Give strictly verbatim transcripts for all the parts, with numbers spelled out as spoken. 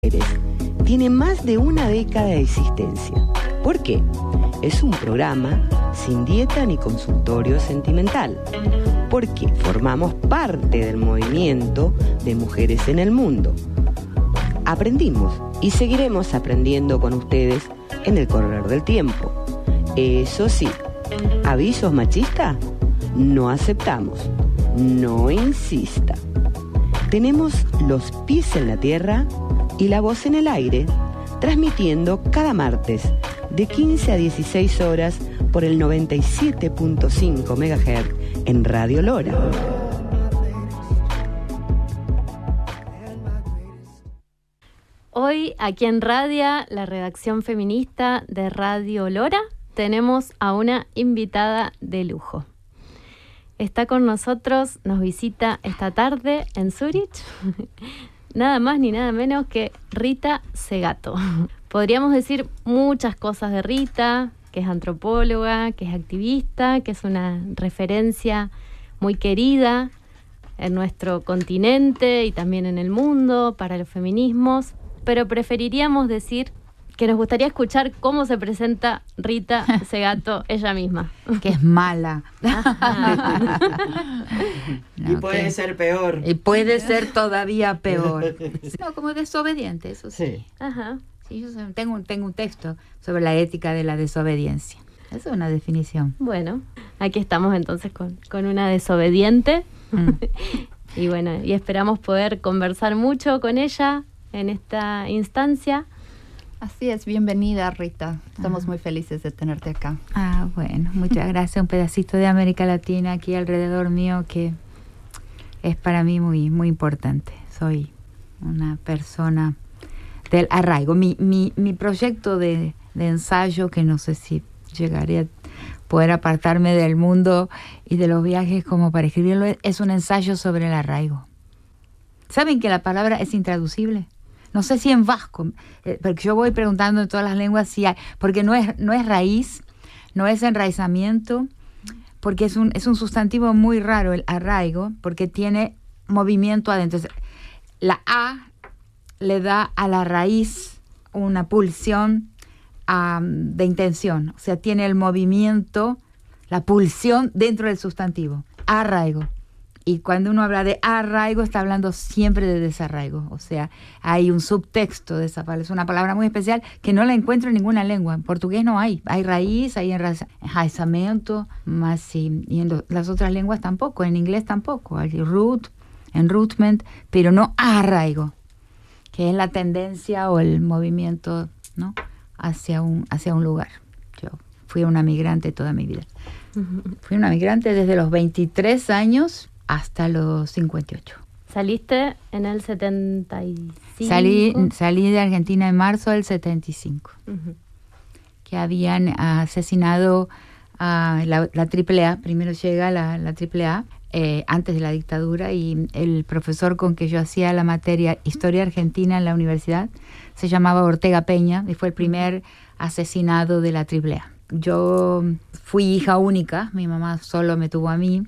Tiene más de una década de existencia. ¿Por qué? Es un programa sin dieta ni consultorio sentimental, porque formamos parte del movimiento de mujeres en el mundo. Aprendimos y seguiremos aprendiendo con ustedes en el correr del tiempo. Eso sí, ¿avisos machistas? No aceptamos. No insista. Tenemos los pies en la tierra y la voz en el aire, transmitiendo cada martes de quince a dieciséis horas por el noventa y siete punto cinco megahertz en Radio Lora. Hoy aquí en Radia, la redacción feminista de Radio Lora, tenemos a una invitada de lujo. Está con nosotros, nos visita esta tarde en Zurich, nada más ni nada menos que Rita Segato. Podríamos decir muchas cosas de Rita, que es antropóloga, que es activista, que es una referencia muy querida en nuestro continente y también en el mundo para los feminismos, pero preferiríamos decir que nos gustaría escuchar cómo se presenta Rita Segato ella misma. Que es mala. No, y puede que, ser peor. Y puede ser todavía peor. No, como desobediente, eso sí. Sí. Ajá. Sí, yo tengo, tengo un texto sobre la ética de la desobediencia. Esa es una definición. Bueno, aquí estamos entonces con, con una desobediente. Mm. Y bueno, y esperamos poder conversar mucho con ella en esta instancia. Así es, bienvenida Rita, estamos ah. muy felices de tenerte acá. Ah, bueno, muchas gracias, un pedacito de América Latina aquí alrededor mío que es para mí muy, muy importante. Soy una persona del arraigo. Mi, mi, mi proyecto de, de ensayo, que no sé si llegaré a poder apartarme del mundo y de los viajes como para escribirlo, es un ensayo sobre el arraigo. ¿Saben que la palabra es intraducible? No sé si en vasco, eh, porque yo voy preguntando en todas las lenguas si hay, porque no es, no es raíz, no es enraizamiento, porque es un, es un sustantivo muy raro el arraigo, porque tiene movimiento adentro. La A le da a la raíz una pulsión um, de intención, o sea, tiene el movimiento, la pulsión dentro del sustantivo, arraigo. Y cuando uno habla de arraigo, está hablando siempre de desarraigo. O sea, hay un subtexto de esa palabra. Es una palabra muy especial que no la encuentro en ninguna lengua. En portugués no hay. Hay raíz, hay enraizamiento, más sí. Y en lo, las otras lenguas tampoco. En inglés tampoco. Hay root, enrootment, pero no arraigo, que es la tendencia o el movimiento, ¿no?, hacia un, hacia un lugar. Yo fui una migrante toda mi vida. Fui una migrante desde los veintitrés años hasta los cincuenta y ocho. ¿Saliste en el setenta y cinco? Salí, salí de Argentina en marzo del setenta y cinco. Uh-huh. Que habían asesinado a la, la triple A. Primero llega la, la triple A, eh, antes de la dictadura, y el profesor con que yo hacía la materia Historia Argentina en la universidad se llamaba Ortega Peña y fue el primer asesinado de la triple A. Yo fui hija única, mi mamá solo me tuvo a mí,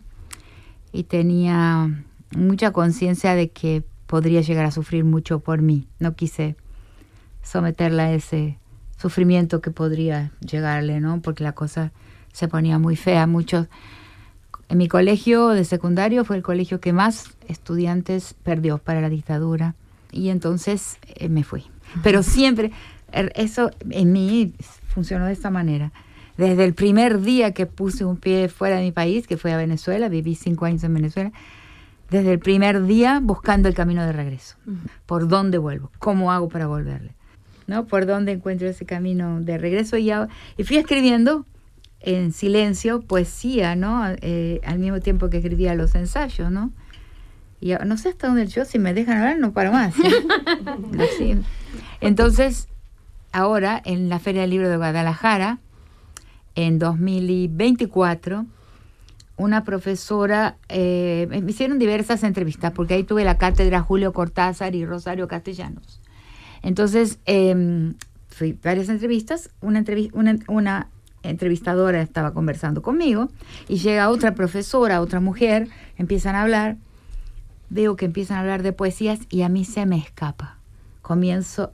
y tenía mucha conciencia de que podría llegar a sufrir mucho por mí. No quise someterla a ese sufrimiento que podría llegarle, ¿no? Porque la cosa se ponía muy fea. Muchos, en mi colegio de secundario fue el colegio que más estudiantes perdió para la dictadura, y entonces eh, me fui. Pero siempre, eso en mí funcionó de esta manera. Desde el primer día que puse un pie fuera de mi país, que fue a Venezuela, viví cinco años en Venezuela, desde el primer día buscando el camino de regreso. Uh-huh. ¿Por dónde vuelvo? ¿Cómo hago para volverle? ¿No? ¿Por dónde encuentro ese camino de regreso? Y, ya, y fui escribiendo en silencio poesía, ¿no? Eh, al mismo tiempo que escribía los ensayos, ¿no? Y no sé hasta dónde yo, si me dejan hablar, no paro más. ¿Sí? Así. Entonces, ahora, en la Feria del Libro de Guadalajara, en dos mil veinticuatro, una profesora, eh, me hicieron diversas entrevistas, porque ahí tuve la cátedra Julio Cortázar y Rosario Castellanos. Entonces, eh, fui varias entrevistas, una, entrev- una, una entrevistadora estaba conversando conmigo, y llega otra profesora, otra mujer, empiezan a hablar, veo que empiezan a hablar de poesías, y a mí se me escapa. comienzo